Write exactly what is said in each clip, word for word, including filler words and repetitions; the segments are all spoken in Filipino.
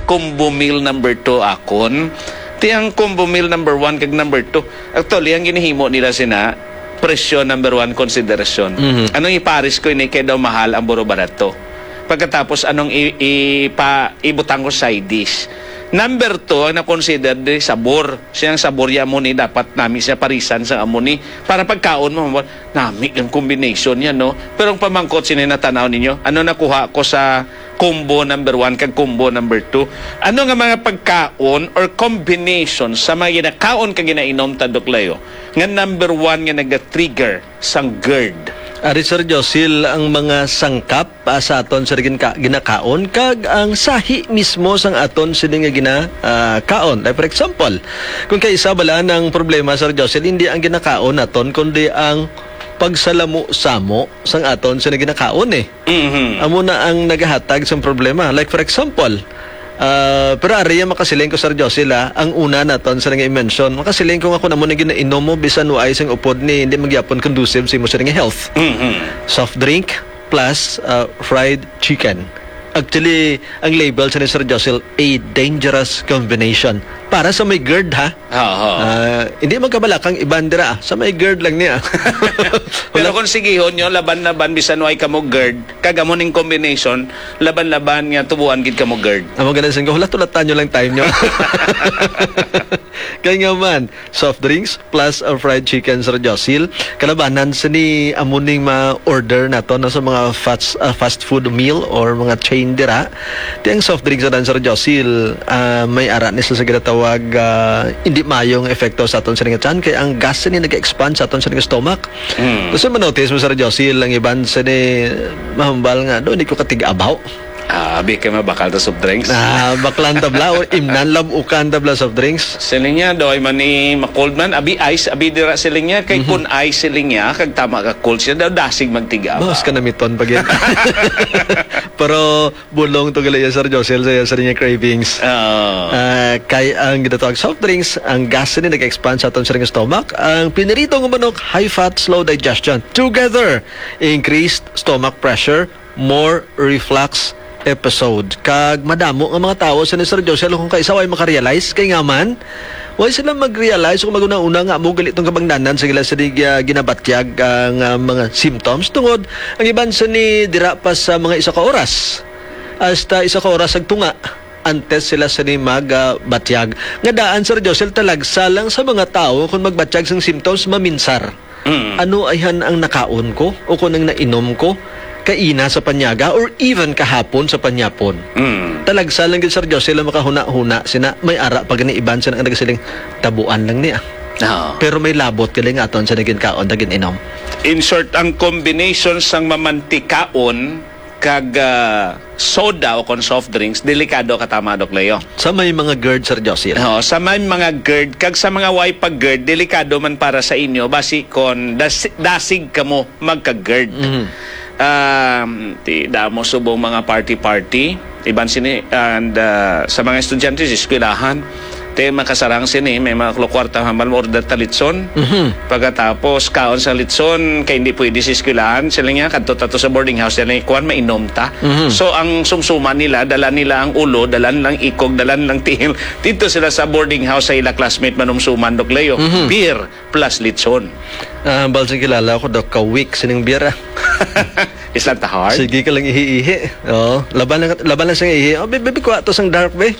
combo meal number two akon. Ti ang combo meal number one kag number two. Actually, ang ginihimo nila sina presyo number one consideration. Mm-hmm. Anong iparis ko ini kay daw mahal ang buro barato. Pagkatapos anong ipa ibutang ko side dish. Number two, ang na-consider di sabor. Siyang sabor ya mo ni dapat namin siya parisan sa amo ni para pagkaon mo nami ang combination niya, no? Pero ang pamangkot sininatanaw ninyo, ano nakuha ko sa combo number one kag combo number two? Ano nga mga pagkaon or combination sa mga ginakaon kag ginainom ta Doklayo nga number one nga naga-trigger sang GERD? Ari Sir Josil, ang mga sangkap uh, sa aton sa ka, ginakaon kag ang sahi mismo sang aton sini nga ginakaon. Uh, like for example, kung kay isa bala ng problema Sir Josil, hindi ang ginakaon naton kundi ang pagsalamu-samo sang aton sa ginakaon eh. Mm-hmm. Amo na ang nagahatag sang problema. Like for example, Uh, pero ariya makasiling ko Sir Josil, ang una naton sa nga i-mention, makasiling ko nga kung naman na ginainom mo bisan wa ay sang upod ni hindi magyapon conducive sa imo sa nga health. Mm-hmm. Soft drink plus uh, fried chicken. Actually, ang label sa ni Sir Josil, a dangerous combination. Para sa may GERD, ha? Oo. Uh, hindi magkabalakang ibandira, ah. Sa may GERD lang niya. Pero kung sigihon nyo, laban-laban, bisan way ka mo GERD, kagamo ning combination, laban-laban nga, tubuan gid ka mo GERD. Amo ganun sa ko, hulat-hulatan nyo lang time nyo. Kaya nga man, soft drinks plus uh, fried chicken, Sir Josil. Kalabanan sa ni amuning ma-order na to na sa mga fast, uh, fast food meal or mga chain dira. Tiyang soft drinks na Sir Josil, uh, may ara nila sa ginatawag uh, hindi mayong efekto sa aton sa nga tiyan kaya ang gas ni nag-expand sa aton sa nga stomach. Mm. Gusto mo notice mo Sir Josil, ang iban sa ni mahambal nga do hindi ko katig-abaw. Ah, abi kay mabakal ta soft drinks. Ah, baklan tabla or imnan labukan tabla soft drinks. Siling niya doy man ni ma-cold man, abi ice, abi dira siling niya kay mm-hmm. kun ice siling niya kag tama ka cold siya daw dasig magtiga. Bos ka na miton pag yan. Pero bulong to galaya Sir Josil sa sa niya cravings. Oh. Uh, kay ang ginatawag soft drinks, ang gas ni nag-expand sa aton sa stomach. Ang pinirito ng manok, high fat, slow digestion. Together, increased stomach pressure, more reflux episode. Kag madamo ang mga tao sa ni Sir Josil kung kaisa way makarealize kay nga man way sila mag-realize kung maguna-una nga mo galit tong kabangdanan sa gila sa di uh, ginabatyag ang uh, mga symptoms tungod ang iban sa ni dira pa sa mga isa ka oras hasta isa ka oras ag tunga antes sila sa ni mag-batyag. Uh, nga daan Sir Josil talagsa lang sa mga tao kung magbatyag sang symptoms maminsar. Mm. Ano ayhan ang nakaon ko o kung ang nainom ko kaina sa panyaga or even kahapon sa panyapon. Mm. Talagsa lang gid Sir Josil sila makahuna-huna sina may ara pag ni iban sina ang nagasiling tabuan lang niya. Oh. Pero may labot kali nga aton sa naging kaon dagin inom. In short, ang combination sang mamantikaon kag uh, soda o kon soft drinks delikado katama Doklayo. Sa may mga GERD Sir Josil. Oh, sa may mga GERD kag sa mga way pag GERD delikado man para sa inyo basi kon das, dasig kamo magka-GERD. Mm-hmm. Um, ti damo subong mga party-party iban sini and uh, sa mga estudyante sa eskwelahan te makasarang sini may mga kwarta hambal mo order talitson. Mm-hmm. Pagkatapos kaon sa litson kay hindi pwede sa eskwelahan sila nga kadto tato sa boarding house sila kuan mainom ta. Mm-hmm. So ang sumsuman nila dala nila ang ulo dalan lang ikog dalan lang tihil dito sila sa boarding house sa ila classmate manumsuman Doklayo. Mm-hmm. Beer plus litson. Ah, uh, balsing kilala ko daw ka week sining beer. Is that the hard? Sige ka lang ihi-ihi. Oh, laban lang laban lang sa ihi. Oh, baby ko ato sang dark be.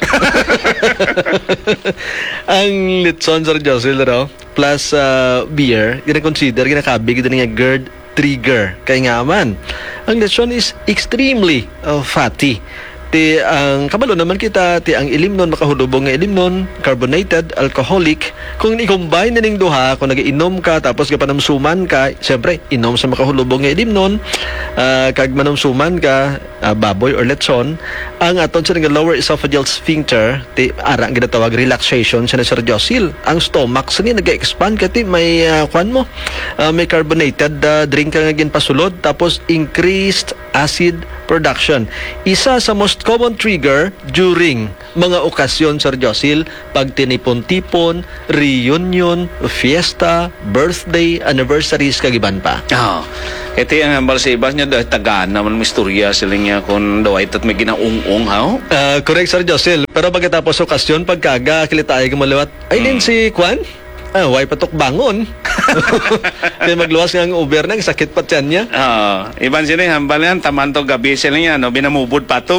Ang litson Sir Josil raw plus uh, beer, gina-consider ginakabig din nga GERD trigger. Kay nga man, ang litson is extremely uh, fatty. Ti ang kabalo naman kita ti ang ilimnon makahulubong nga ilimnon carbonated alcoholic kung i-combine na ning duha kung nagainom ka tapos kapanamsuman ka syempre inom sa makahulubong nga ilimnon uh, kag manamsuman ka uh, baboy or lechon ang aton sa nga lower esophageal sphincter ti ara ang ginatawag relaxation sa Sir Josil ang stomach sa ni nag-expand kati may uh, kwan mo uh, may carbonated uh, drink ka nga ginpasulod tapos increased acid production isa sa most common trigger during mga okasyon, Sir Josil, pag tinipon-tipon, reunion, fiesta, birthday, anniversaries, kagiban pa. Oh. Ito yung hambal sa iba niya, dahil tagaan naman misturya sila niya kung daw ay tat may ginaung-ung, ha? Uh, correct, Sir Josil. Pero pagkatapos okasyon, pagkaga, kilita ay kumaliwat, ay din Hmm. si Kwan? Ah, way patok bangon. Kaya magluwas nga ang Uber na, sakit pa tiyan niya. Oo. Iban sila yung hambal yan, taman to gabi sila niya, no? Binamubod pa to.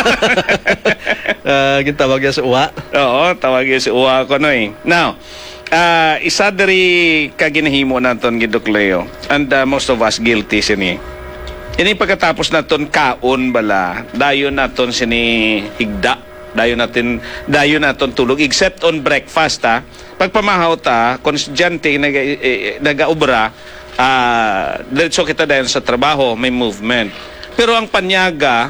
uh, Gintawag yan sa uwa. Oo, tawag yun si Uwa ko, no eh. Now, uh, isa dari kaginahimo naton Gidok Leo, and uh, most of us guilty sini. Ini pagkatapos naton kaon bala, dayon naton sini higda, dayon natin dayon naton tulog except on breakfast ha. Pagpamahaw ta, kung estudyante naga, eh, nagaobra, ah, diretso kita dayon sa trabaho, may movement. Pero ang panyaga,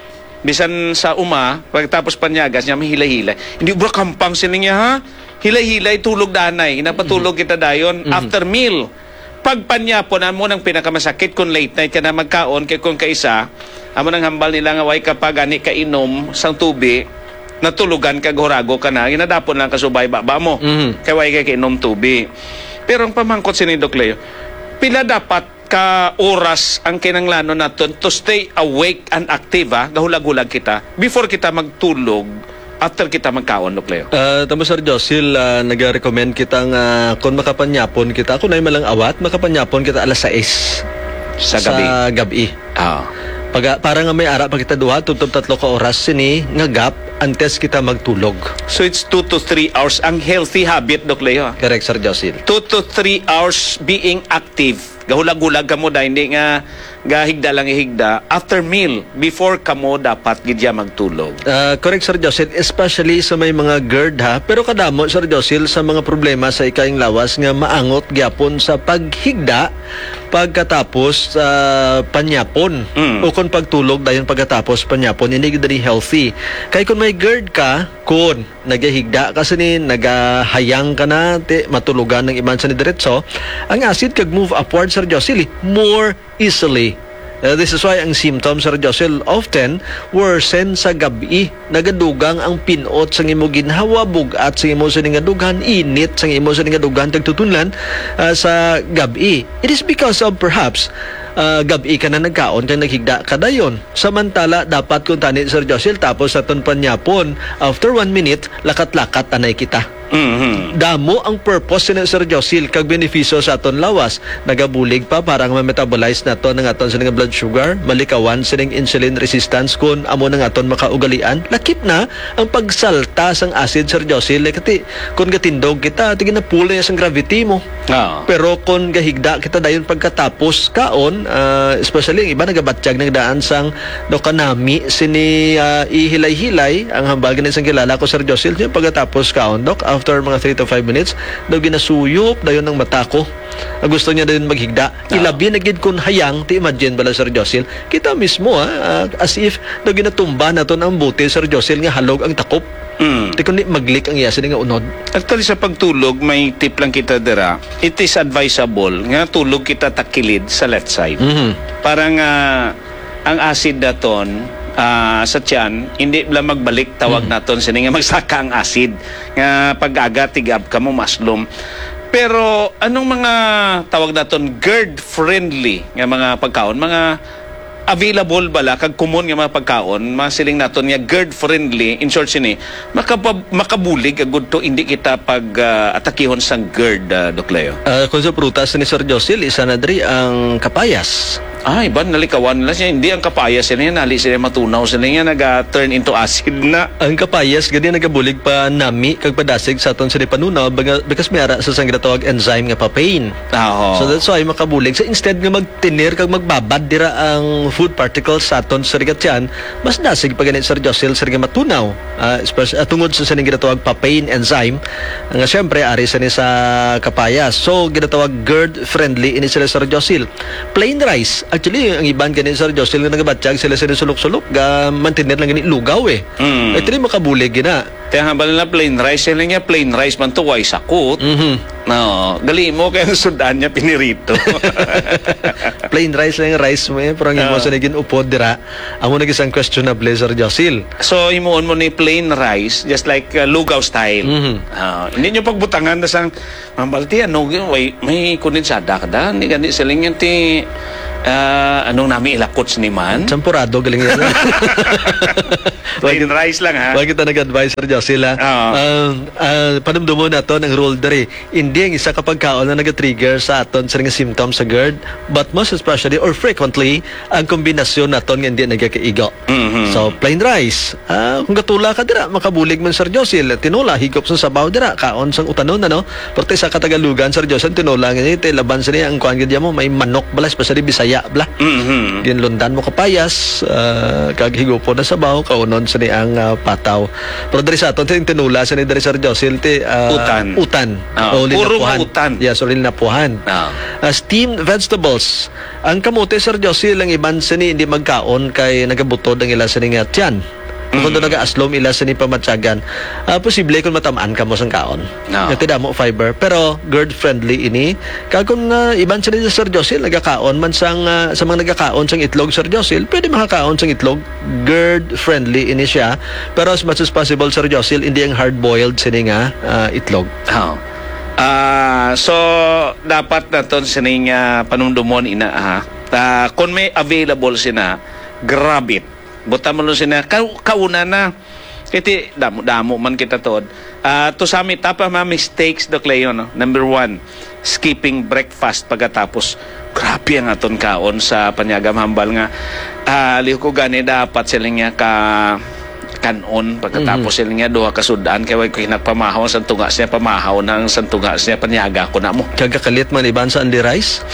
bisan sa uma, pagkatapos panyaga, siya may hilay-hilay. Hindi ubra kampang sila niya, ha? Hilay-hilay, tulog danay. Napatulog kita dayon Mhm. after meal. Pag panyapon, amo nang pinakamasakit kung late night ka na magkaon, kaya kung kaisa, amo nang hambal nila nga way kapag ani kainom sang tubi, natulugan ka, gorago ka na, ginadapon lang kasubay baba mo. Mhm. Kaya way ka kainom tubi. Pero ang pamangkot si ni Doc Leo, pila dapat ka oras ang kinanglano naton to stay awake and active, ha? Gahulag-hulag kita before kita magtulog, after kita magkaon, Doc Leo. Uh, tamo Sir Josil, uh, nag-recommend kita nga kung makapanyapon kita, kung ay malang awat, makapanyapon kita alas sais Sa gabi. Sa gabi. Ah. Pag, para nga may ara pa kita duha, tutub tatlo ka oras sini, nga gap, antes kita magtulog. So it's two to three hours. Ang healthy habit, Doc Leo. Correct, Sir Josil. two to three hours being active. Gahulag-hulag ka mo dahil hindi nga gahigda lang ihigda. After meal, before ka mo dapat gidya magtulog. Uh, correct, Sir Josil, especially sa may mga GERD, ha. Pero kadamo, Sir Josil, sa mga problema sa ikaing lawas nga maangot gyapon sa paghigda pagkatapos sa uh, panyapon. Mm. O kung pagtulog dayon pagkatapos panyapon, hindi gid healthy. Kay kung may GERD ka, kun nagahigda kasi ni nagahayang ka na, te, matulugan ng iban sa ni diretso, ang acid kag move upward, Sir Josil, more easily. Uh, this is why ang symptoms, Sir Josil, often worsen sa gabi. Nagadugang ang pinot sa imo ginhawa, bugat sa imo sa ningadugan, init sa imo sa ningadugan, tagtutunlan uh, sa gabi. It is because of perhaps uh, gabi ka na nagkaon kang naghigda ka dayon. Samantala, dapat kung tani, Sir Josil, tapos sa ton panyapon, after one minute, lakat-lakat anay kita. Mm-hmm. Damo ang purpose ni Sir Josil kag benepisyo sa aton lawas. Nagabulig pa para ma-metabolize nato ng aton sa blood sugar, malikawan sining insulin resistance kun amo ng aton makaugalian. Lakip na ang pagsalta sang acid, Sir Josil. Kati kun gatindog kita, tingin na pull na sang gravity mo. Ah. Pero kung gahigda kita dayon pagkatapos kaon, uh, especially ang iba nagabatsyag ng daan sang do kanami sini uh, ihilay-hilay ang hambal ganin sang kilala ko, Sir Josil, pagkatapos kaon, Dok, after mga three to five minutes, daw ginasuyop dayon ng mata ko. Ang gusto niya dayon maghigda. Ilabi na gid kun hayang, ti imagine bala, Sir Josil. Kita mismo, ha, uh, as if daw ginatumba naton ang buti, Sir Josil, nga halog ang takop. Mm. Di kundi maglik ang yasin nga unod. Actually, sa pagtulog, may tip lang kita dira. It is advisable nga tulog kita takilid sa left side. Mhm. Parang uh, ang acid daton, uh, sa tiyan, hindi lang magbalik, tawag Mm. naton sini nga magsaka ang acid. Nga pag-aga, tigab ka mo, maslom. Pero anong mga tawag naton GERD-friendly nga mga pagkaon, mga available bala kag common nga mga pagkaon, masiling naton nga GERD-friendly, in short sini, makabab, makabulig agud to hindi kita pag uh, atakihon sang GERD, uh, Doc Leo. Uh, kung sa prutas ni Sir Josil, isa na diri ang kapayas. Ay, ba, nalikawan nila siya. Hindi ang kapayas sila yan. Nali sila matunaw sila yan. Nag-turn into acid na. Ang kapayas, ganyan nagabulig pa nami kag padasig sa aton sa panunaw because may ara sa sang ginatawag enzyme nga papain. Oo. So that's why makabulig. So instead nga magtinir kag magbabad dira ang food particles sa aton sa rigatyan, mas dasig pa ganit, Sir Josil, sa nga matunaw. Uh, especially uh, tungod sa saning ginatawag papain enzyme nga syempre ari sa ni sa kapayas. So ginatawag GERD friendly ini sila, Sir Josil. Plain rice. Actually, ang iban ganit, Sir Josil, nga nagabatsyag sila sa sulok-sulok ga mantinir lang ganit lugaw eh. Mm. Actually makabulig gina. Kaya hambal nila plain rice. Sila nga plain rice man to, why sakot. Mhm. No, gali mo kaya ang sudan niya pinirito. Plain rice lang yung rice mo eh, pero ang imo sa naging upod dira, amo nagisang questionable Sir Josil. So himuon mo ni plain rice just like uh, lugaw style. Mhm. Ah, hindi nyo pagbutangan na sang mambalti ano may may kondensada kada ni gani siling yan ti ah, anong nami ilakots ni man. Champurado galing yan. Plain rice lang ha. Bakit kita nag-advise Sir Josil ha? Oo. Uh, uh, panumdumo na to ng rule dari. Hindi ang isa kapag kaon na nag-trigger sa aton sa nga symptoms sa GERD, but most especially or frequently ang kombinasyon naton nga hindi nagkakaigo. Mhm. So plain rice, ah, kung gatula ka dira makabulig man Sir Josil, tinula higop sa sabaw dira kaon sang utanon ano. Pero sa katagalugan Sir Josil tinula nga ite laban sa niya ang kuan gid mo may manok bala especially Bisaya bala. Mhm. Ginlundan mo kapayas, uh, kag higupo na sabaw kaunon sa ni ang ah, pataw. Pero diri sa aton tin tinula sa ni diri Sir Josil ti ah, Utan. Utan. Ah, O puro linapuhan. utan. Yes, or linapuhan. Ah. Uh, steamed vegetables. Ang kamote Sir Josil ang iban sa ni hindi magkaon kay nagabutod ang ila sa ni nga tiyan. Kung doon nag-aaslom ila sa ni pamatsagan, uh, posible kung matamaan ka mo sang kaon. No. Kasi damo fiber. Pero GERD-friendly ini. Kaya kung uh, iban sa ni Sir Josil, nagkakaon man sang, uh, sa mga nagkakaon sang itlog Sir Josil, pwede makakaon sang itlog. GERD-friendly ini siya. Pero as much as possible Sir Josil, hindi ang hard-boiled sini nga uh, itlog. Oh. Ah, so dapat naton sining uh, panumdumon ina ha. Uh, kung may available sina, grab it. Buta mo lang sina ka, kauna na. Kiti damo-damo man kita tod. Uh, to sami tapa ma mistakes Doc Leo no. Number one, skipping breakfast pagkatapos. Grabe ang aton kaon sa panyagam hambal nga. Uh, liho ko gani dapat sila nga ka kanon pagkatapos mm-hmm. sila nga duha ka sudan kay way ko hinagpamahaw sa tungas niya pamahaw ng sa tungas niya panyaga ko na mo. Kagakalit man iban sa only rice.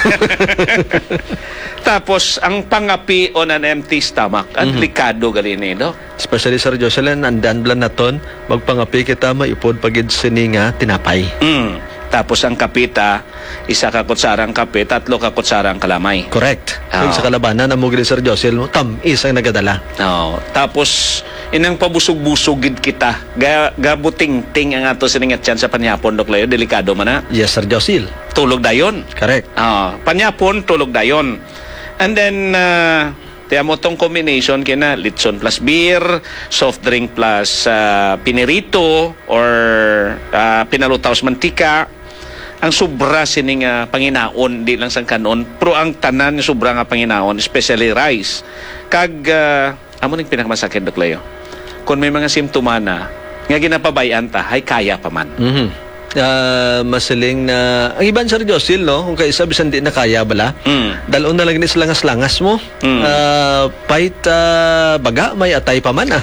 Tapos ang pangapi on an empty stomach, ang Mhm. delikado gali ni no. Especially Sir Jocelyn, andan blan naton, magpangapi kita maipod pagid sini nga tinapay. Mm. Tapos ang kapita, isa ka kutsarang kape, tatlo ka kutsarang kalamay. Correct. Oo. Kag sa kalabanan na mo gid Sir Jocelyn, tam isang nagadala. No. Tapos inang pabusog-busog gid kita. Ga gabuting-ting ang ato siningat yan sa panyapon Doc Leo, delikado man na. Yes Sir Jocelyn. Tulog dayon. Correct. Ah, panyapon tulog dayon. And then uh, tiya mo tong combination kina litson plus beer, soft drink plus uh, pinirito or uh, pinalutaw sa mantika. Ang sobra sining uh, panginaon di lang sang kanon, pero ang tanan sobra nga panginaon, especially rice. Kag uh, amo ning pinakamasakit Doc Leo. Kung may mga simptoma na nga ginapabayan ta, hay kaya pa man. Mhm. Uh, masiling na ang iban Sir Jocelyn no kung kaisa bisan di na kaya bala Mm. dalon na lang ni langas-langas mo Mm. uh, pait uh, baga may atay pa man ah.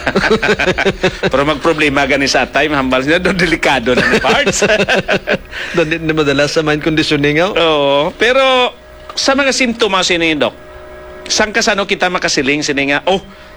Pero magproblema gani sa atay, mahambal niya doon delikado na ni parts. Doon din na madalas sa mind conditioning oh. Oo, pero sa mga simptomas ini Dok, saan kasano kita makasiling sini nga, oh,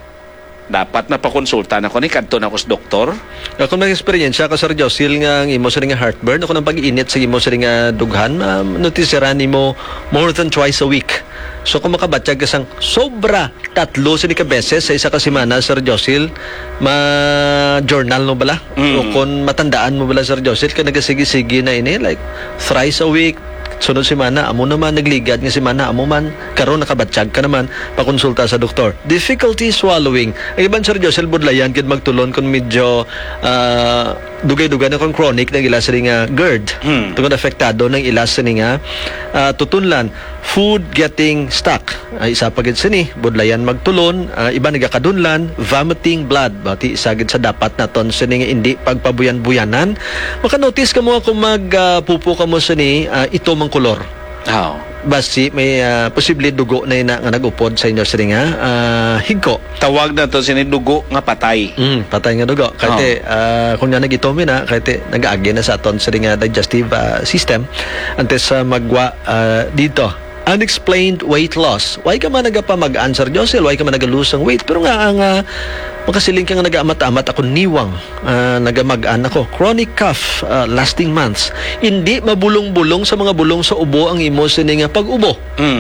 dapat napakonsulta na ko ni kadto na ko sa doktor. Ako nag-experience ka Sir Jocelyn nga ang imo sa nga heartburn ako nang pag-init sa imo sa nga dughan uh, notisera nimo more than twice a week. So kung makabatyag ka sang sobra tatlo sa ka beses sa isa ka semana Sir Jocelyn, ma-journal mo bala Mm. o kung matandaan mo bala Sir Jocelyn ka nagasigi-sigi na ini like thrice a week sunod semana amo naman nagligad nga semana amo man karon nakabatsyag ka naman pakonsulta sa doktor. Difficulty swallowing ang iban Sir Jocelyn budlayan kid magtulon kung medyo uh, dugay-dugay na kung chronic ng ila sa nga GERD Hmm. tungod apektado ng ila sa nga uh, tutunlan food getting stuck uh, isa pagid sini budlayan magtulon uh, iba nagakadunlan vomiting blood bati isa gid sa dapat naton sini nga indi pagpabuyan-buyanan maka-notice kamo kung magpupo uh, kamo sini uh, ito mang kolor. Oh. Basi may uh, posible dugo na ina nga nagupod sa inyo sini nga uh, higko. Tawag na to sini dugo nga patay. Mm, patay nga dugo. Kaya uh, kung nga nagitomi na, kaya nag-aagi na sa aton sa nga digestive uh, system antes sa uh, magwa uh, dito. Unexplained weight loss. Why ka man nagapamag-an Sir Jocelyn? Why ka man nagalusang weight? Pero nga ang uh, makasiling ka nga nag-amat-amat ako niwang uh, nagamag-an ako. Chronic cough uh, lasting months. Hindi mabulong-bulong sa mga bulong sa ubo ang imo sini nga pag-ubo. Mm.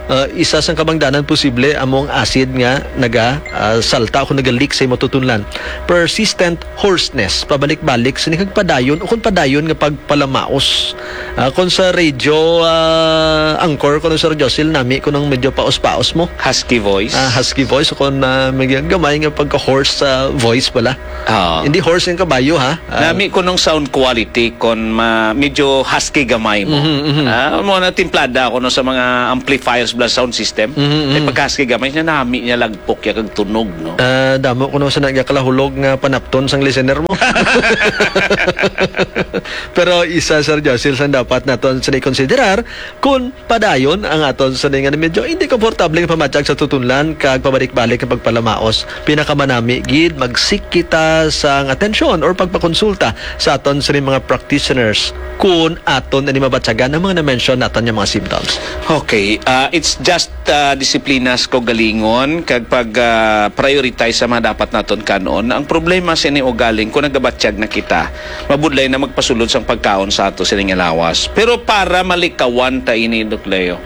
uh, isa sang kabangdanan posible among acid nga naga uh, salta o kung naga-leak sa matutunlan. Persistent hoarseness, pabalik-balik sa nikag padayon o kung padayon nga pagpalamaos. Uh, kung sa radio uh, anchor kung sa Josil nami kung medyo paos-paos mo. Husky voice. Uh, husky voice o kung uh, may gamay nga pagka-hoarse sa uh, voice pala. Oh. Hindi hoarse yung kabayo ha. Uh, nami ko nung sound quality kon ma, medyo husky gamay mo. Mm-hmm, mm-hmm. Ah, mo na timplada ako no sa mga amplifiers plus sound system. Mm-hmm. Kay pag husky gamay niya nami niya lagpok ya kag tunog no. Uh, damo ko no sa nagkalahulog nga panapton sang listener mo. Pero isa Sir Josil sa dapat naton sa konsiderar kung padayon ang aton sa nga medyo hindi komportable nga pamatsyag sa tutunlan kag pabalik-balik nga pagpalamaos. Pinakamanami gid magsik kita sa atensyon or pagpakonsulta sa aton sa mga practitioners kung aton ani mabatyagan ang mga na-mention naton nga mga symptoms. Okay, uh, it's just uh, disiplinas ko galingon kag pag uh, prioritize sa mga dapat naton kanon. Ang problema sini o galing kung nagabatsyag na kita, mabudlay na magpasulod sang pagkaon sa ato sining lawas. Pero para malikawan ta ini Dok Leo.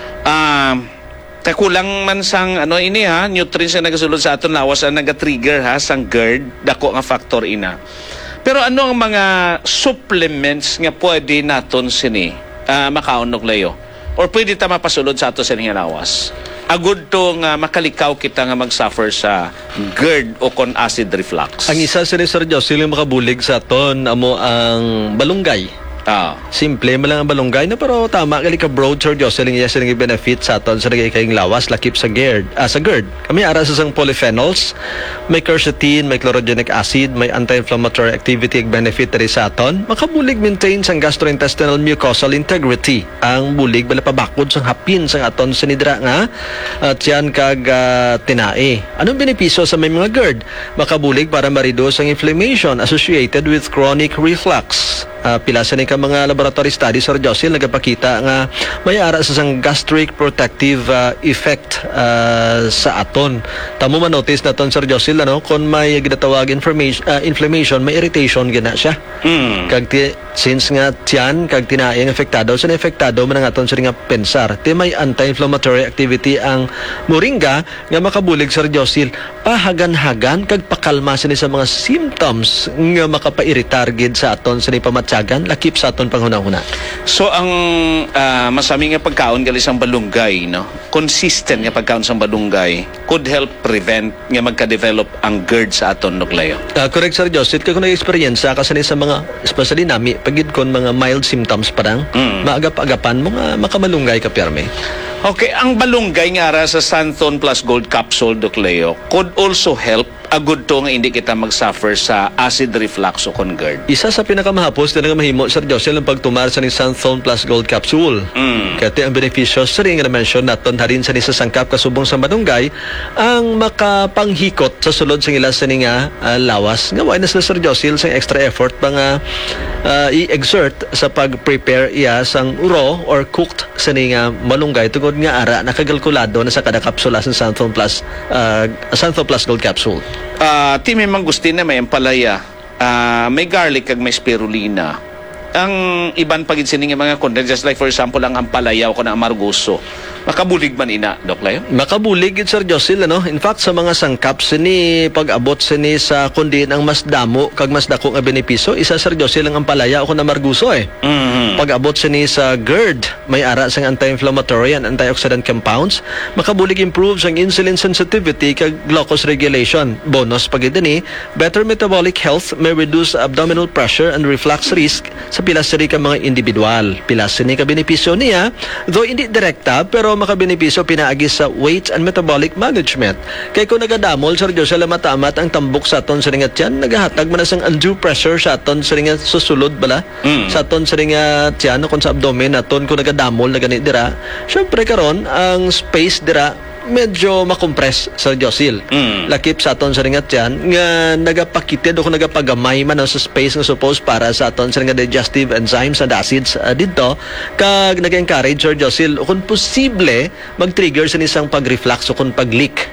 Ah, uh, kakulang man sang ano ini ha, nutrients na nagasulod sa aton lawas ang naga-trigger ha sang GERD, dako nga factor ina. Pero ano ang mga supplements nga pwede naton sini uh, makaon Dok Leo? Or pwede ta mapasulod sa ato sining lawas? Agud to nga makalikaw kita nga mag-suffer sa GERD o kon acid reflux. Ang isa sa Sir Josil yung makabulig sa aton amo ang balunggay. Ah. Simple mo lang ang balunggay na pero tama kali ka broad Sir Jocelyn yes yung benefit sa aton sa nagay kayong lawas lakip sa GERD ah, sa GERD kami ara sa sang polyphenols may quercetin may chlorogenic acid may anti-inflammatory activity ag benefit diri sa aton makabulig maintain sang gastrointestinal mucosal integrity ang bulig bala pabakod sang hapin sang aton sinidra nga at yan kag uh, tinae anong benepisyo sa may mga GERD makabulig para ma-reduce ang inflammation associated with chronic reflux. Uh, pila sa ni ka mga laboratory studies Sir Josil nagapakita nga may ara sa sang gastric protective uh, effect uh, sa aton. Tamo man notice naton Sir Josil ano kung may ginatawag inflammation uh, inflammation may irritation gina siya. Mm. Kag ti, since nga tiyan kag tinaing afektado sa afektado man ang aton sa nga pensar. Ti may anti-inflammatory activity ang moringa nga makabulig Sir Josil pahagan-hagan kag pakalma sa mga symptoms nga makapairitar gid sa aton sa ni pamat tsagan, lakip sa aton panghuna-huna. So ang uh, masami nga pagkaon gali sang balunggay, no? Consistent nga pagkaon sang balunggay could help prevent nga magka-develop ang GERD sa aton Dok Leo. Uh, correct Sir Joseph, kaya kung nag-experience kasi sa mga especially nami pagid kon mga mild symptoms parang mm. maagap-agapan mo nga makamalunggay ka pirme. Okay, ang balunggay nga ara sa Santhon Plus Gold Capsule Dok Leo could also help agud to nga hindi kita mag-suffer sa acid reflux o kon GERD. Isa sa pinakamahapos na nga mahimo Sir Joseph ang pagtumar sa ni Santhon Plus Gold Capsule. Mm. Kaya ang benepisyo sa rin nga na-mention naton harin sa ni sa sangkap kasubong sa malunggay ang makapanghikot sa sulod sa ilas sa ni nga uh, lawas. Nga why na sa Sir Joseph sa extra effort pa nga uh, i-exert sa pag-prepare iya sang raw or cooked sa ni nga malunggay tungod nga ara nakakalkulado na sa kada kapsula sa Santhon Plus uh, Santhon Plus Gold Capsule. Uh, ti may mangustin na may ampalaya, uh, may garlic kag may spirulina. Ang iban pagid sining mga content just like for example ang ampalaya o kana amargoso. Makabulig man ina Dok Leo? Makabulig gid Sir Josil ano. In fact sa mga sangkap sini pag-abot sini sa kundi ang mas damo kag mas dako nga benepisyo isa Sir Josil ang ampalaya o kana amargoso eh. Mm-hmm. Pag-abot sini sa GERD may ara sang anti-inflammatory and antioxidant compounds makabulig improves ang insulin sensitivity kag glucose regulation. Bonus pagid ni better metabolic health may reduce abdominal pressure and reflux risk sa pilas sini ka mga individual. Pilas sini ka benepisyo niya though hindi direkta pero makabenepisyo pinaagi sa weight and metabolic management. Kaya kung nagadamol Sir Jose matamat ang tambok sa aton sa ringat yan, nagahatag man na sang undue pressure sa aton sa ringat susulod bala mm. sa aton sa ringat yan kung sa abdomen aton kung nagadamol na ganit dira. Syempre karon ang space dira medyo makompress sa Josil. Mm. Lakip sa aton sa ringat yan nga nagapakitid o kung nagapagamay man sa space nga suppose para sa aton sa ringat digestive enzymes and acids uh, dito kag nag-encourage Sir Josil o kung posible mag-trigger sa isang pag-reflux o kung pag-leak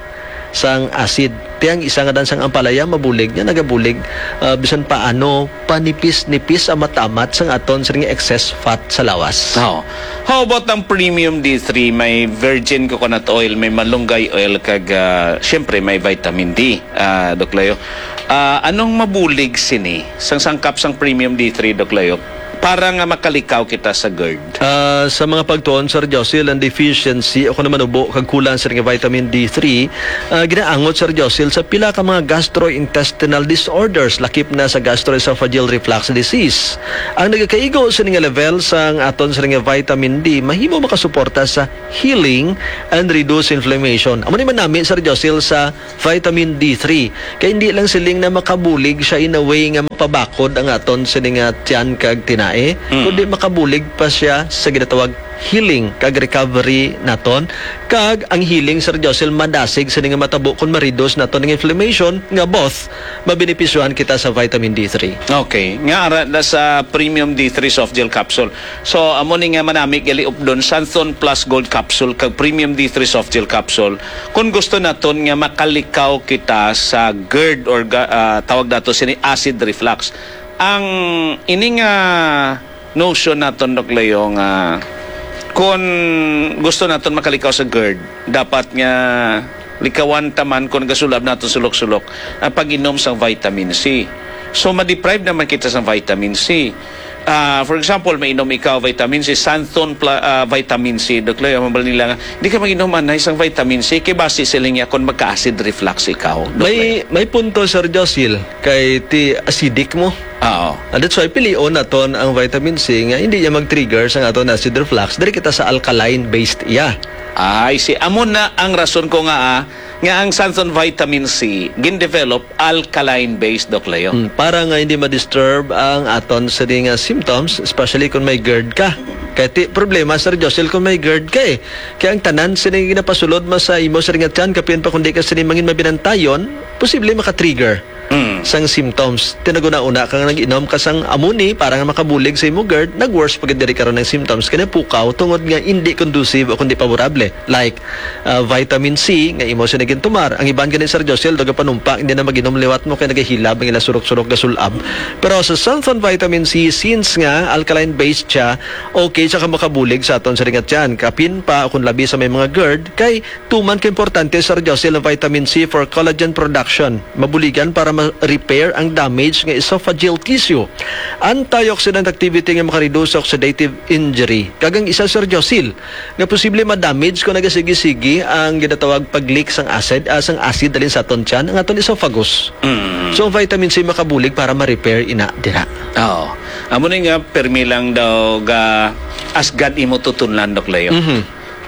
sang acid. Tiyang isa nga dan sang ampalaya mabulig niya nagabulig uh, bisan paano panipis-nipis ang matamat sang aton sa excess fat sa lawas. Oh. How about ang premium D three? May virgin coconut oil, may malunggay oil, kag uh, syempre may vitamin D, uh, Doc Leo. Uh, anong mabulig sini sang sangkap sang premium D three, Doc Leo, para nga makalikaw kita sa GERD? Uh, sa mga pagtuon, Sir Josil, ang deficiency, ako naman ubo, kag kulang sa nga vitamin D three, uh, ginaangot, Sir Josil, sa pila ka mga gastrointestinal disorders, lakip na sa gastroesophageal reflux disease. Ang nagakaigo sa nga level sa aton sa nga vitamin D, mahimo makasuporta sa healing and reduce inflammation. Amo naman namin, Sir Josil, sa vitamin D three. Kaya hindi lang siling na makabulig siya in a way nga mapabakod ang aton sa nga tiyan kag tina eh, mm. kundi makabulig pa siya sa ginatawag healing kag recovery naton, kag ang healing, Sir Josil, madasig sa nga matabo kung ma-reduce naton ng inflammation nga both mabenepisyohan kita sa vitamin D three. Okay, nga ara da sa premium D three soft gel capsule. So amo ni nga manami gali updon Santhon Plus Gold capsule kag premium D three soft gel capsule. Kung gusto naton nga makalikaw kita sa GERD or uh, tawag dato sini acid reflux. Ang ining uh, notion naton, Doc Leo, nga kung gusto naton makalikaw sa GERD, dapat nga likawan taman kung gasulab naton sulok-sulok ang pag-inom sa vitamin C. So ma-deprive naman kita sa vitamin C. Uh, for example, may inom ikaw vitamin C, Santhon uh, vitamin C, Doc Leo, mabal nila nga, hindi ka mag-inom na isang vitamin C, kay base sila nga kung magka-acid reflux ikaw. Doc May Leo. may punto, Sir Josil, kay ti acidic mo. Oo. And that's why pilion naton ang vitamin C nga hindi niya mag-trigger sa aton acid reflux, diri kita sa alkaline-based iya. Ay, si amo na ang rason ko nga ah, nga ang Santhon vitamin C gin-develop alkaline-based, Doc Leo. Hmm, para nga hindi ma-disturb ang aton sa nga symptoms, especially kung may GERD ka. Kaya ti problema, Sir Josil, kung may GERD ka eh. Kaya ang tanan sining ginapasulod mo sa imo sa ringat yan, kapin pa kundi ka sining mangin mabinantayon, posible maka-trigger mm. sang symptoms. Tinaguna-una kang nag-inom ka sang amuni para nga makabulig sa imo GERD, nag-worse pag diri karon ng symptoms kaya pukaw tungod nga hindi conducive o kundi favorable. Like uh, vitamin C nga imo sa naging tumar. Ang iban ganin, Sir Josil, daga panumpa hindi na mag-inom liwat mo kay nagahilab ang ila surok-surok gasulab. Pero sa Santhon vitamin C, since nga alkaline based siya, okay siya ka makabulig sa aton sa ringat yan. Kapin pa kung labi sa may mga GERD, kay tuman ka importante, Sir Josil, ang vitamin C for collagen production. Mabuligan para ma-repair ang damage ng esophageal tissue. Antioxidant activity nga makareduce oxidative injury. Kagang isa, Sir Josil, nga posible ma-damage kung nagasigi-sigi ang ginatawag pag-leak sang acid, uh, sang acid dalin sa aton tiyan, ang aton esophagus. Mm. So, vitamin C makabulig para ma-repair ina dira. Oo. Amo ni nga permi lang daw ga asgad imo tutunlan, Doc Leo. Mm-hmm.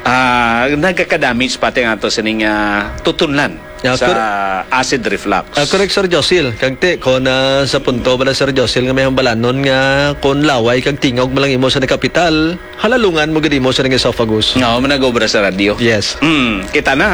Uh, nagkaka-damage pati nga ito sa nga tutunlan yeah, sa acid reflux. Uh, correct, Sir Josil. Kag te, kung uh, sa punto ba na, Sir Josil, nga may hambalanon nga kung laway kag tingog malang imo sa kapital, halalungan mo gadi mo sa nga esophagus. Oo, no, managobra sa radio. Yes. Mm, kita na.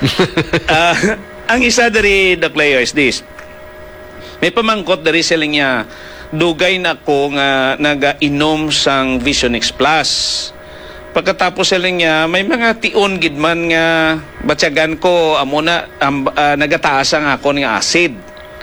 uh, ang isa dari, Doc Leo, is this. May pamangkot dari sila niya, dugay na ko nga naga-inom sang Vision X Plus. Pagkatapos sila niya, may mga tion gidman nga batyagan ko, amo na um, uh, nagataas ang ako ng acid.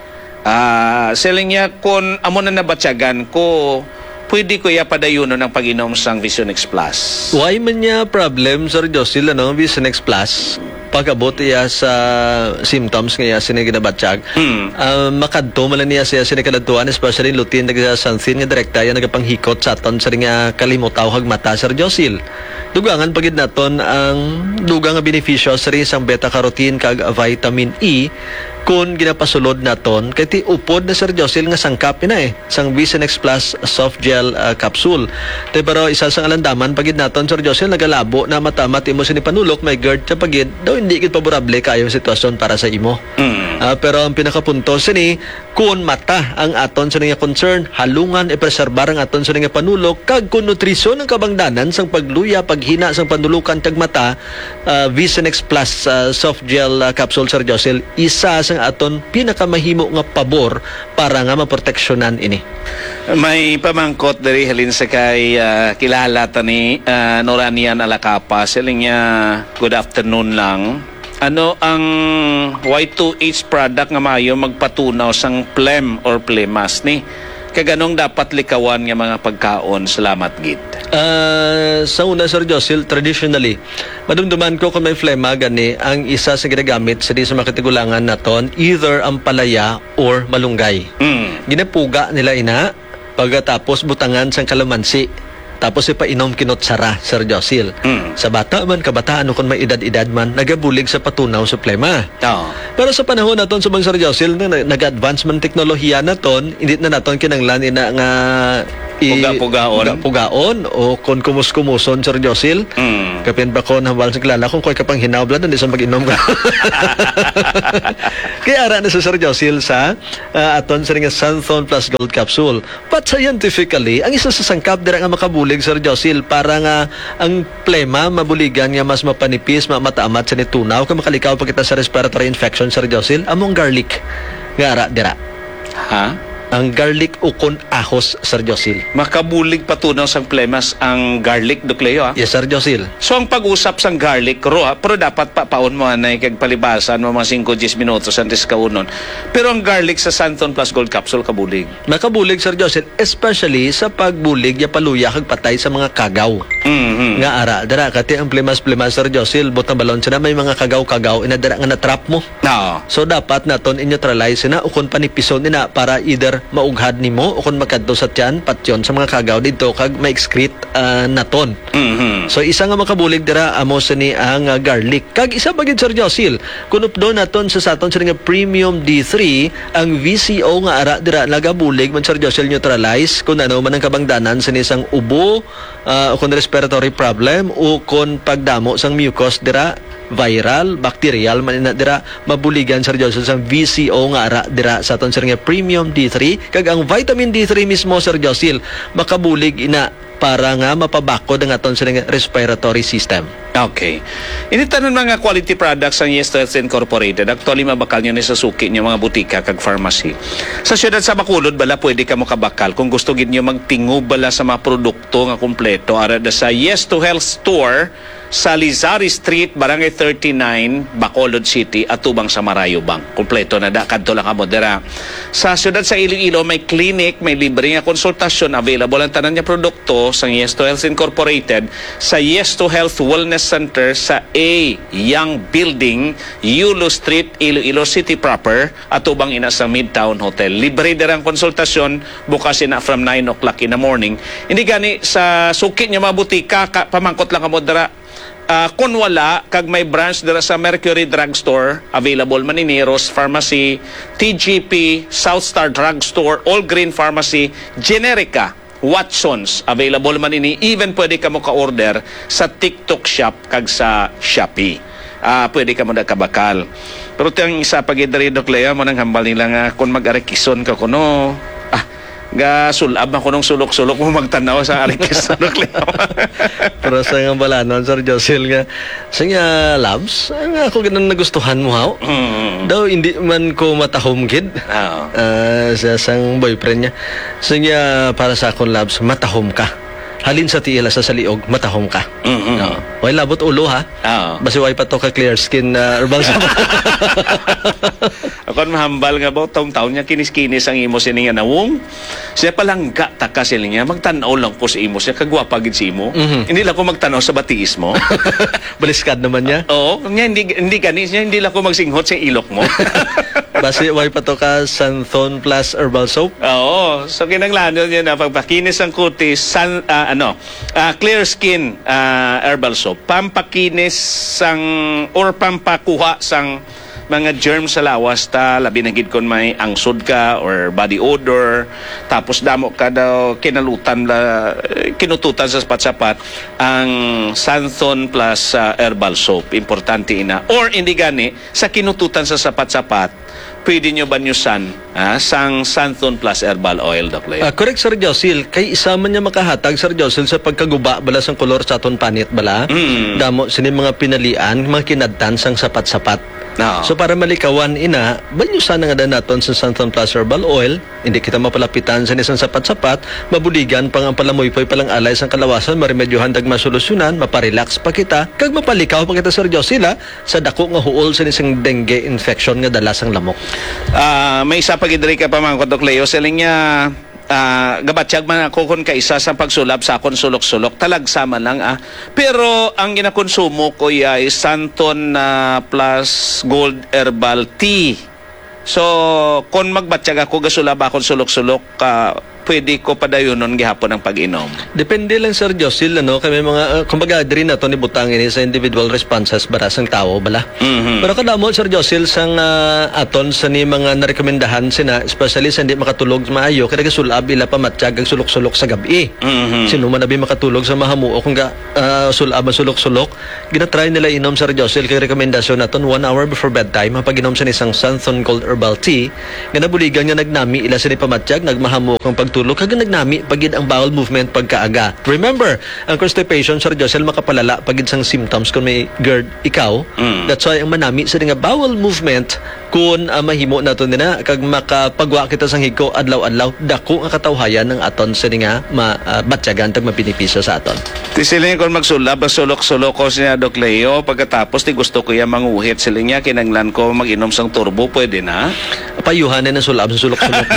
Uh, sila niya, kung amo na nabatyagan ko, pwede ko ya padayuno ng pag-inom sang Vision X Plus. Why man niya problem, Sir Josil, ano, Vision X Plus? Pagabot iya sa symptoms nga iya siniginabatsyag, hmm. uh, makadto man niya siya sinikaladtuan, especially lutin nagsasansin nga direkta yan nagapanghikot sa aton sa nga kalimutaw hag mata, Sir Josil. Dugangan pagid naton ang dugang nga benepisyo sa isang beta-carotene kag vitamin E kung ginapasulod naton kay ti upod na, Sir Josil, nga sangkap na eh sang Vision X Plus soft gel uh, capsule. Te pero isa sang alandaman pagid naton, Sir Josil, nagalabo na matamat imo sini panulok may GERD sa pagid daw hindi gid favorable kayo sitwasyon para sa imo. Mm. Uh, pero ang pinakapunto sini kun mata ang aton sa nga concern, halungan i-preserbar ang aton sa nga panulok kag kun nutrisyon ang kabangdanan sang pagluya paghina sang panulukan kag mata, uh, Vision X Plus uh, soft gel uh, capsule, Sir Josil, isa sang aton pinakamahimo nga pabor para nga maproteksyonan ini. May pamangkot dari halin sa kay uh, kilala ta ni uh, Noranian Alacapa. Siling niya, good afternoon lang. ano ang Y two H product nga maayo magpatunaw sang phlegm or phlemas ni? Kaganong dapat likawan nga mga pagkaon. Salamat, gid. Uh, sa una, Sir Josil, traditionally, madumduman ko kung may phlegma, gani, ang isa sa ginagamit sa di sa makitigulangan naton, either ang palaya or malunggay. Mm. Ginapuga nila ina, pagkatapos butangan sang kalamansi. Tapos ipainom kinot sara, Sir Josil. Mm. Sa bata man, kabataan, kung may edad-edad man, nagabulig sa patunaw sa phlegma. Oh. Pero sa panahon naton sa bang Sir Josil, na nag-advance man teknolohiya naton, hindi na naton kinanglan ina nga i- Puga-pugaon. pugaon o kung kumus-kumuson, Sir Josil. Mm. Kapin ba ko nahambal sa kilala kung ko'y kapang hinawblan, hindi sa mag-inom ka. Kaya ara na sa Sir Josil sa uh, aton sa nga Santhon Plus Gold Capsule. But scientifically, ang isa sa sangkap dira nga makabulig, Sir Josil, para nga ang plema mabuligan nga mas mapanipis, mataamat sa nitunaw, kung makalikaw pa kita sa respiratory infection, Sir Josil, among garlic. Nga ara dira. Ha? Ang garlic ukon ahos, Sir Josil. Makabulig patunaw sang phlemas ang garlic, Dukleo, ha? Yes, Sir Josil. So ang pag-usap sang garlic, ro, ha? Pero dapat pa paon mo na kag palibasan mo mga five to ten minutos antes kaunon. Pero ang garlic sa Santhon Plus Gold Capsule kabulig. Makabulig, Sir Josil, especially sa pagbulig ya paluya kag patay sa mga kagaw. Mm-hmm. Nga ara, dara kati ang plemas-plemas, Sir Josil, butang balon sila may mga kagaw-kagaw ina dara nga na-trap mo. No. So dapat naton i-neutralize na ukon panipison nina para either maughad nimo o kung makadto sa tiyan patyon sa mga kagaw dito kag ma-excrete uh, naton. Mm-hmm. So isa nga makabulig dira amo sa ni ang uh, garlic. Kag isa bagid, Sir Josil, kunupdo naton sa saton sa nga premium D three ang V C O nga ara dira nagabulig man, Sir Josil, neutralize kun ano man ang kabangdanan sa isang ubo, uh, o kung respiratory problem o kung pagdamo sang mucus dira, viral, bacterial man ina dira mabuligan, Sir Josil, sa V C O nga ara dira sa aton sa nga premium D three. Kag ang vitamin D three mismo, Sir Josil, makabulig ina para nga mapabakod ang aton sa nga respiratory system. Okay. Ini tanon mga quality products ang Yes to Health Incorporated. Actually, mabakal nyo ni sa suki nyo mga butika kag pharmacy. Sa siyudad sa Bacolod, bala, pwede ka mo kabakal. Kung gusto gid nyo magtingo bala sa mga produkto nga kompleto, ara da sa Yes to Health Store sa Lizari Street, Barangay thirty-nine, Bacolod City, at Tubang sa Marayobang. Kompleto na da, kadto lang kamo dira. Sa siyudad sa Iloilo, may clinic, may libre nga konsultasyon, available ang tanan niya produkto sa Yes to Health Incorporated sa Yes to Health Wellness Center sa A Young Building, Yulo Street, Iloilo City proper, at Tubang ina sa Midtown Hotel. Libre dira ang konsultasyon, bukas ina from nine o'clock in the morning. Hindi gani sa suki niya mga butika, ka, pamangkot lang kamo dira. Uh, kung wala, kag may branch dira sa Mercury Drugstore, available man ni Neros Pharmacy, T G P, South Star Drugstore, All Green Pharmacy, Generica, Watsons, available man ini. Even pwede ka mo ka-order sa TikTok Shop kag sa Shopee. Uh, pwede ka mo na kabakal. Pero ito yung isa pag-idari, Doc Lea, mo nang hambal nila nga kung mag-arekison ka kuno. Ah, ga sulab ako nung sulok-sulok mo magtanaw sa arekison, Doc Lea. Pero sa nga balanon, Sir Josil, nga sa nga labs, nga ako ganun nagustuhan mo, haw. Mm. Daw hindi man ko matahom kid. Oo. Uh, sa sang boyfriend niya. Sa nga para sa akong labs, matahom ka. Halin sa tiila sa saliog, matahom ka. Mm-hmm. No. Way labot ulo, ha? Oo. Basi way pa to ka clear skin na uh, herbal sabon. Ako mahambal nga ba, taong-taon niya kinis-kinis ang imo siya nga nawong. Siya palang ga taka sila niya, magtanaw lang ko sa imo siya, kagwapagid si imo. Mm-hmm. Hindi lang ko magtanaw sa batiis mo. Baliskad naman niya. Oo, niya, hindi, hindi kanis niya, hindi lang ko magsinghot sa ilok mo. Basi way pa to ka Santhon Plus Herbal Soap. Oo, so kinanglanon niya na pagpakinis ang kutis, san, uh, ano, uh, clear skin uh, herbal soap, pampakinis sang, or pampakuha sang mga germs sa lawas ta, labi na gid kon may angsod ka or body odor, tapos damo ka daw kinalutan la, kinututan sa sapat-sapat ang Santhon Plus uh, herbal soap, importante ina. Or hindi gani sa kinututan sa sapat-sapat, pwede nyo ba nyusan ah, sang Santhon Plus herbal oil, Doc Leo? Uh, correct, Sir Josil. Kay isa man niya makahatag, Sir Josil, sa pagkaguba bala sang kolor sa aton panit bala. Mm. Damo sini mga pinalian, mga kinadtan sang sapat-sapat. No. So para malikawan ina, banyo sana nga naton sa Santon Plus Herbal Oil, hindi kita mapalapitan sa isang sapat-sapat, mabuligan pang ang palamoy-poy palang alay sa kalawasan, maremedyohan dag masolusyonan, maparelax pa kita, kag mapalikaw pa kita Sir Josila sa dako nga huol sa isang dengue infection nga dala sang lamok. Ah, may isa pa gidri ka pa mga Dok Leo, siling niya Uh, gabatsyag man ako kung kaisa sa pagsulab sa akong sulok-sulok talagsama lang ah. Pero ang ginakonsumo ko ay Santon uh, plus Gold Herbal Tea. So kung magbatsyag ako gasulab akong sulok-sulok, uh, pwede ko padayunon gihapon ang pag-inom. Depende lang Sir Josil, ano, kami mga uh, kumbaga diri na to ni butang ini sa individual responses para sang tao bala. Mm-hmm. Pero kadamo Sir Josil sang uh, aton sa ni mga narekomendahan sina, especially sa hindi makatulog maayo kaya sulab ila pa matiyag ang sulok-sulok sa gabi. Mm-hmm. Sino man abi makatulog sa mahamuo kung ga uh, sulab ang sulok-sulok, ginatry nila inom Sir Josil kay rekomendasyon naton one hour before bedtime ang pag-inom sa isang Santon Gold Herbal Tea nga nabuligan nga nagnami ila sa ni pamatiyag nagmahamuo kang pag tulog kag nagnami pagid ang bowel movement pagkaaga. Remember, ang constipation Sir Josel makapalala pagid sang symptoms kung may GERD ikaw. Mm. That's why ang manami sa nga bowel movement kun uh, mahimo nato nina kag makapagwa kita sang higko adlaw-adlaw dako ang katawhayan ng aton sa nga mabatyagan uh, tag mapinipiso sa aton. Ti sila kung magsulab sulok-sulok ko siya Dok Leo pagkatapos ti gusto ko ya manguhit sila niya kinanglan ko maginom sang turbo pwede na. Payuhanan na sulab sa sulok-sulok.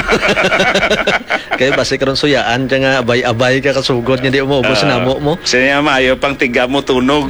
Kaya base karon suyaan kaya nga abay-abay ka kasugod nga di umuubos uh, na mo mo. Siya maayo pang tiga mo tunog.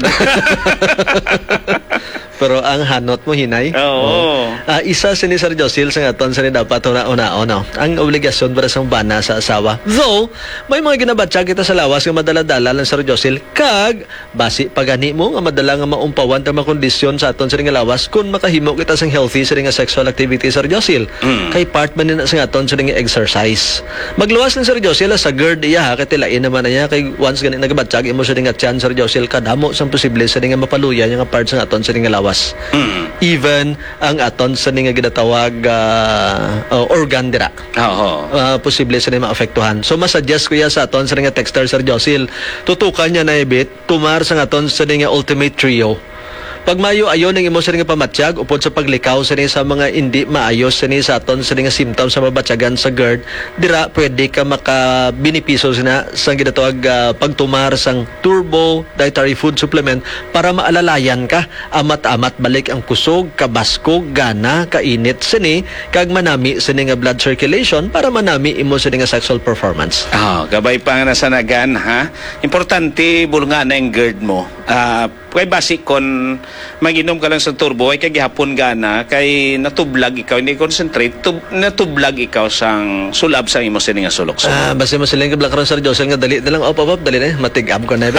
Pero ang hanot mo hinay. Oo. Oh. Uh, isa si ni Sir Josil sa aton sa ni dapat una-una no. Ang obligasyon para sa bana sa asawa. Though may mga ginabatya kita sa lawas nga madala-dala lang Sir Josil kag basi pagani mo nga madala nga maumpawan ta mga kondisyon sa aton sa nga lawas kun makahimo kita sang healthy sa nga sexual activity Sir Josil. Mm. Kay part man na sa aton sa nga exercise. Magluwas lang Sir Josil sa GERD iya ha katilain naman na niya kay once gani nagabatsyag imo sa nga tiyan Sir Josil kadamo sang posible sa nga mapaluya nga part sa aton sa nga lawas. Mm. Even ang aton sa nga ginatawag uh, uh, organ dira. Oo. Uh, posible sa nga maapektuhan. So masuggest ko ya sa aton sa nga texter Sir Josil, tutukan niya na ibit tumar sa aton sa nga ultimate trio. Pag mayo ayon ng imo sa nga pamatsyag upod sa paglikaw sa ni sa mga hindi maayos sa ni sa aton sa nga symptoms sa mabatyagan sa GERD, dira pwede ka makabinipiso sina sa ginatawag uh, pagtumar sang turbo dietary food supplement para maalalayan ka amat-amat balik ang kusog, kabaskog, gana, kainit sini kag manami sa nga blood circulation para manami imo sa nga sexual performance. Ah, oh, gabay pa nga nasanagan ha. Importante bulungan na yung GERD mo. Ah, uh, kay basic kon maginom ka lang sa turbo ay kay gihapon gana kay natublag ikaw hindi concentrate tub, natublag ikaw sang sulab sang imo sini nga sulok. Ah, basta mo silang kabla karon Sir Josel nga dali na lang op op dali na matig-up ko na ba.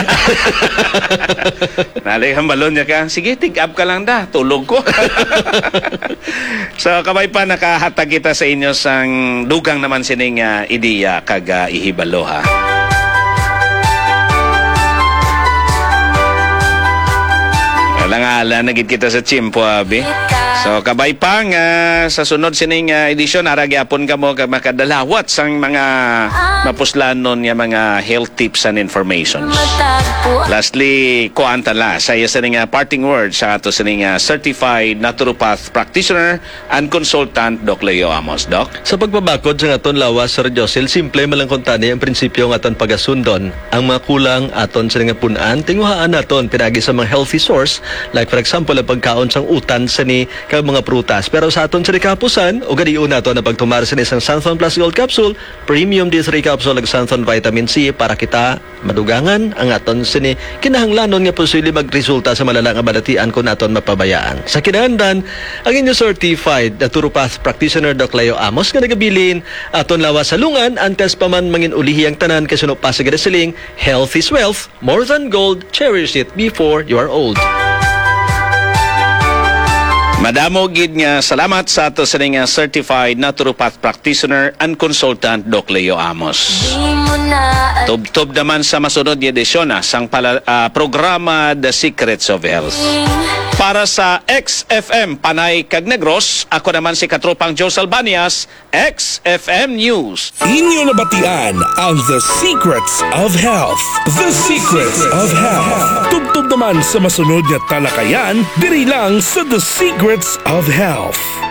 Nalay hambalon niya ka. Sige, tig-up ka lang da. Tulog ko. So kabay pa nakahatag kita sa inyo sang dugang naman sining uh, ideya kag uh, ihibalo ha. Langala nagit kita sa Chimpo abi. So kabay pa nga sa sunod sining uh, edisyon ara gyapon kamo ka makadalawat sang mga mapuslanon nga mga health tips and informations. Lastly, kuan tala sa iya sining uh, parting words sa ato sining uh, certified naturopath practitioner and consultant Doc Leo Amos. Doc. Sa pagbabakod sa aton lawas Sir Josil, simple malang kuntani ang prinsipyo nga aton pagasundon. Ang mga kulang aton sa nga punan tinguhaan naton pinagi sa mga healthy source like for example ang pagkaon sang utan sa ni kag mga prutas. Pero sa aton sa kapusan o gadiun nato na pagtumar sa isang Santon Plus Gold Capsule, Premium D three Capsule ag Santon Vitamin C para kita madugangan ang aton sa ni kinahanglanon nga posible magresulta sa malalang abalatian kung aton mapabayaan. Sa kinahandan, ang inyo certified naturopath practitioner Doc Leo Amos nga nagabilin aton lawas sa lungan antes pa man mangin ulihi ang tanan kasino pa sa gadasaling health is wealth, more than gold, cherish it before you are old. Madamo gid nga salamat sa ato sa nga certified naturopath practitioner and consultant Doc Leo Amos. Tub-tub naman sa masunod nga edisyon sang pala, uh, programa The Secrets of Health. Para sa X F M Panay kag Negros, ako naman si Katropang Joe Salbanias, X F M News. Inyo nabatian ang The Secrets of Health. The Secrets of Health. Tugtog naman sa masunod nga talakayan, diri lang sa The Secrets of Health.